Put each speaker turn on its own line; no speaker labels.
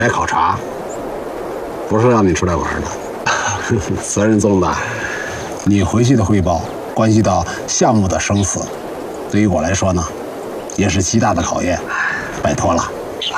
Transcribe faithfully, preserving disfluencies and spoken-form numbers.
来考察，不是让你出来玩的，责任重大。你回去的汇报关系到项目的生死，对于我来说呢，也是极大的考验。拜托了。